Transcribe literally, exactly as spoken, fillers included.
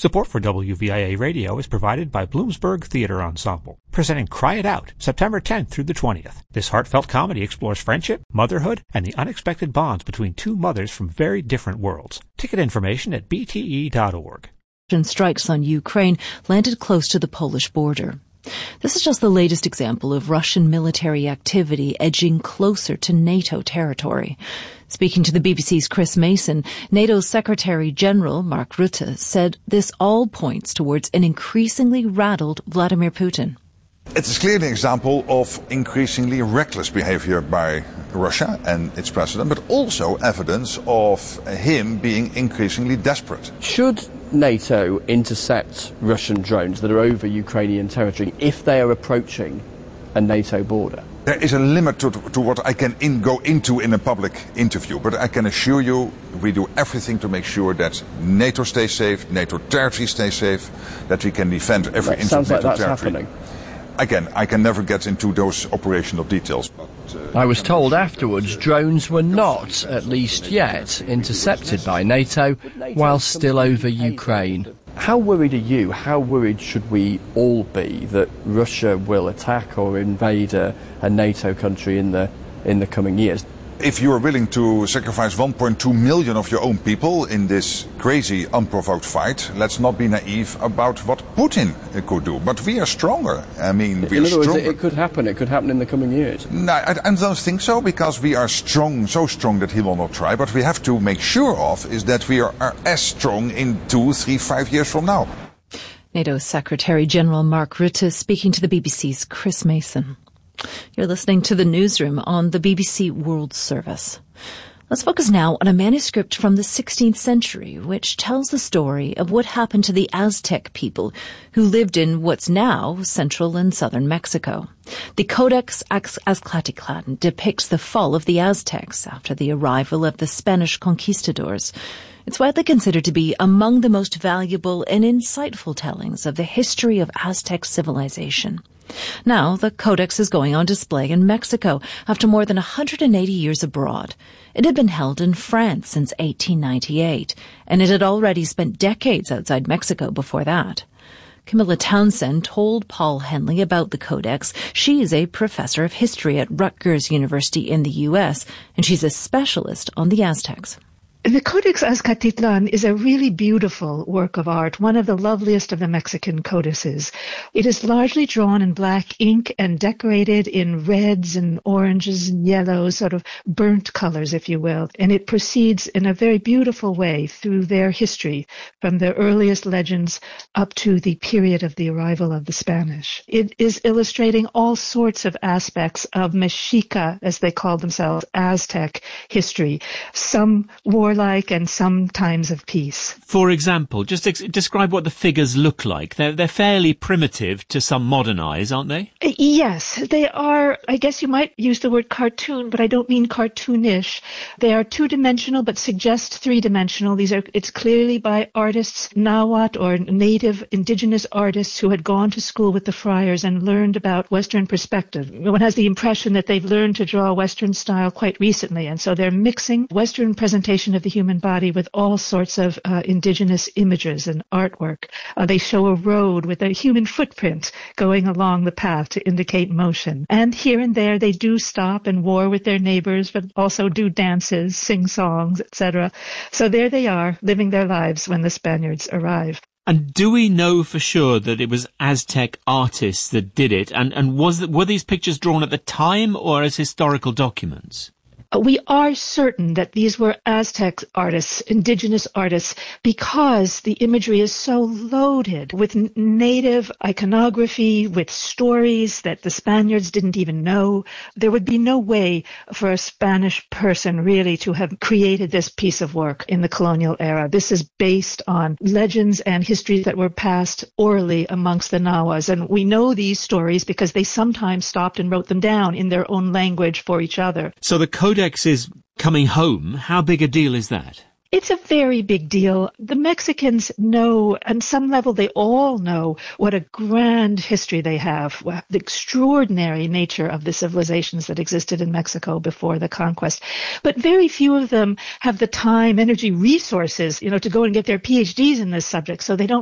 Support for W V I A Radio is provided by Bloomsburg Theatre Ensemble, presenting Cry It Out, September tenth through the twentieth. This heartfelt comedy explores friendship, motherhood, and the unexpected bonds between two mothers from very different worlds. Ticket information at b t e dot org. Strikes on Ukraine landed close to the Polish border. This is just the latest example of Russian military activity edging closer to NATO territory. Speaking to the B B C's Chris Mason, NATO's Secretary-General Mark Rutte said this all points towards an increasingly rattled Vladimir Putin. It is clearly an example of increasingly reckless behavior by Russia and its president, but also evidence of him being increasingly desperate. Should NATO intercept Russian drones that are over Ukrainian territory if they are approaching a NATO border? There is a limit to, to what I can in, go into in a public interview, but I can assure you we do everything to make sure that NATO stays safe, NATO territory stays safe, that we can defend every inch of NATO like territory. Happening. Again, I can never get into those operational details. But, uh, I was told afterwards drones were not, at least yet, intercepted by NATO while still over Ukraine. How worried are you? How worried should we all be that Russia will attack or invade a, a NATO country in the in the coming years? If you are willing to sacrifice one point two million of your own people in this crazy, unprovoked fight, let's not be naive about what Putin could do. But we are stronger. I mean, we in are other words, stronger. it could happen. It could happen in the coming years. No, I, I don't think so, because we are strong, so strong that he will not try. But we have to make sure of is that we are, are as strong in two, three, five years from now. NATO Secretary-General Mark Rutte speaking to the B B C's Chris Mason. You're listening to the Newsroom on the B B C World Service. Let's focus now on a manuscript from the sixteenth century, which tells the story of what happened to the Aztec people who lived in what's now central and southern Mexico. The Codex Aztlatlan depicts the fall of the Aztecs after the arrival of the Spanish conquistadors. It's widely considered to be among the most valuable and insightful tellings of the history of Aztec civilization. Now, the Codex is going on display in Mexico after more than one hundred eighty years abroad. It had been held in France since eighteen ninety-eight, and it had already spent decades outside Mexico before that. Camilla Townsend told Paul Henley about the Codex. She is a professor of history at Rutgers University in the U S, and she's a specialist on the Aztecs. The Codex Aztlatlan is a really beautiful work of art, one of the loveliest of the Mexican codices. It is largely drawn in black ink and decorated in reds and oranges and yellows, sort of burnt colors, if you will. And it proceeds in a very beautiful way through their history, from the earliest legends up to the period of the arrival of the Spanish. It is illustrating all sorts of aspects of Mexica, as they call themselves, Aztec history. Some war like and some times of peace. For example, just ex- describe what the figures look like. They're, they're fairly primitive to some modern eyes, aren't they? Yes, they are. I guess you might use the word cartoon, but I don't mean cartoonish. They are two-dimensional but suggest three-dimensional. These are. It's clearly by artists, Nahuatl or native indigenous artists who had gone to school with the friars and learned about Western perspective. One has the impression that they've learned to draw Western style quite recently, and so they're mixing Western presentation of the human body with all sorts of uh, indigenous images and artwork. Uh, they show a road with a human footprint going along the path to indicate motion. And here and there they do stop and war with their neighbors, but also do dances, sing songs, et cetera. So there they are, living their lives when the Spaniards arrive. And do we know for sure that it was Aztec artists that did it? And, and was were these pictures drawn at the time or as historical documents? We are certain that these were Aztec artists, indigenous artists, because the imagery is so loaded with n- native iconography, with stories that the Spaniards didn't even know. There would be no way for a Spanish person really to have created this piece of work in the colonial era. This is based on legends and histories that were passed orally amongst the Nahuas. And we know these stories because they sometimes stopped and wrote them down in their own language for each other. So the Codex is coming home. How big a deal is that? It's a very big deal. The Mexicans know, on some level they all know, what a grand history they have, the extraordinary nature of the civilizations that existed in Mexico before the conquest. But very few of them have the time, energy, resources, you know, to go and get their P H Ds in this subject, so they don't